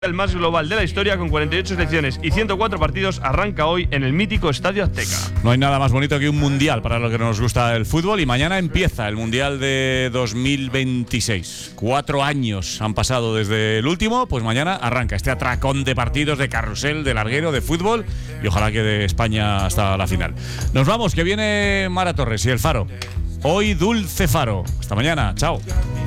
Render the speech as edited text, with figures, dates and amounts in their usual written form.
El más global de la historia, con 48 selecciones y 104 partidos, arranca hoy en el mítico Estadio Azteca. No hay nada más bonito que un mundial para los que nos gusta el fútbol, y mañana empieza el mundial de 2026. 4 años han pasado desde el último, pues mañana arranca este atracón de partidos, de carrusel, de larguero, de fútbol, y ojalá que de España hasta la final. Nos vamos, que viene Mara Torres y el Faro. Hoy Dulce Faro. Hasta mañana, chao.